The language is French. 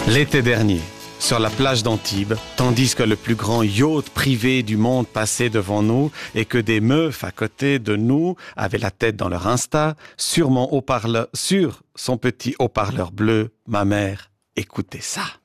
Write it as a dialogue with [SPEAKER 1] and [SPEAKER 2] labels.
[SPEAKER 1] L'été dernier, sur la plage d'Antibes, tandis que le plus grand yacht privé du monde passait devant nous et que des meufs à côté de nous avaient la tête dans leur Insta, sur son petit haut-parleur bleu, ma mère écoutait ça.